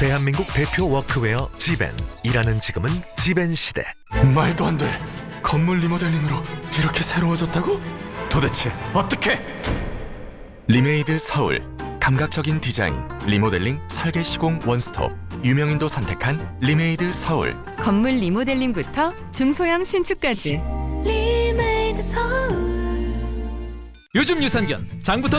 대한민국 대표 워크웨어 지벤. 일하는 지금은 지벤 시대. 말도 안 돼. 건물 리모델링으로 이렇게 새로워졌다고? 도대체 어떻게? 리메이드 서울. 감각적인 디자인, 리모델링, 설계 시공 원스톱. 유명인도 선택한 리메이드 서울. 건물 리모델링부터 중소형 신축까지. 리메이드 서울. 요즘 유산균 장부터